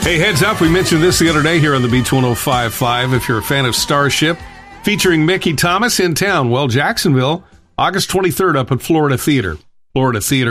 Hey, heads up, we mentioned this the other day here on the Beach 105.5. If you're a fan of Starship, featuring Mickey Thomas in town, well, Jacksonville, August 23rd up at Florida Theater. Florida Theater